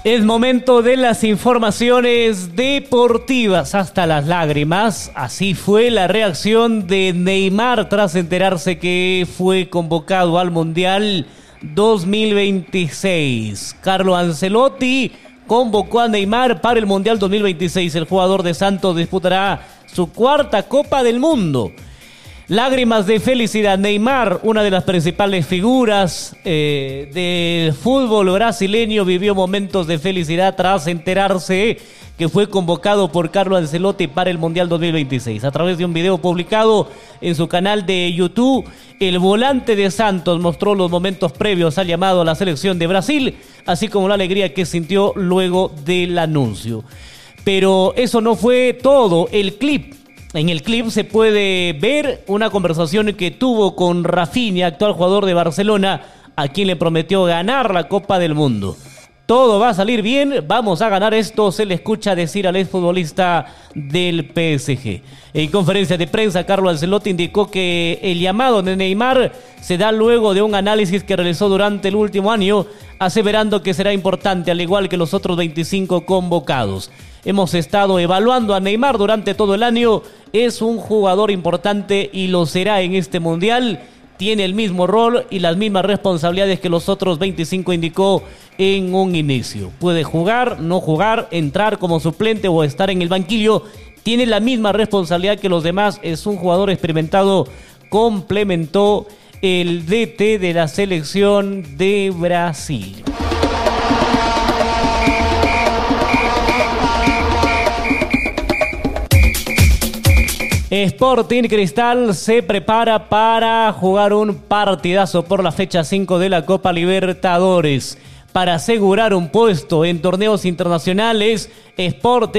Es momento de las informaciones deportivas hasta las lágrimas. Así fue la reacción de Neymar tras enterarse que fue convocado al Mundial 2026. Carlo Ancelotti convocó a Neymar para el Mundial 2026. El jugador de Santos disputará su cuarta Copa del Mundo. Lágrimas de felicidad. Neymar, una de las principales figuras del fútbol brasileño, vivió momentos de felicidad tras enterarse que fue convocado por Carlo Ancelotti para el Mundial 2026. A través de un video publicado en su canal de YouTube, el volante de Santos mostró los momentos previos al llamado a la selección de Brasil, así como la alegría que sintió luego del anuncio. Pero eso no fue todo. En el clip se puede ver una conversación que tuvo con Rafinha, actual jugador de Barcelona, a quien le prometió ganar la Copa del Mundo. Todo va a salir bien, vamos a ganar esto, se le escucha decir al exfutbolista del PSG. En conferencia de prensa, Carlo Ancelotti indicó que el llamado de Neymar se da luego de un análisis que realizó durante el último año, aseverando que será importante, al igual que los otros 25 convocados. Hemos estado evaluando a Neymar durante todo el año, es un jugador importante y lo será en este Mundial. Tiene el mismo rol y las mismas responsabilidades que los otros 25, indicó en un inicio. Puede jugar, no jugar, entrar como suplente o estar en el banquillo. Tiene la misma responsabilidad que los demás, es un jugador experimentado, complementó el DT de la selección de Brasil. Sporting Cristal se prepara para jugar un partidazo por la fecha 5 de la Copa Libertadores. Para asegurar un puesto en torneos internacionales, Sporting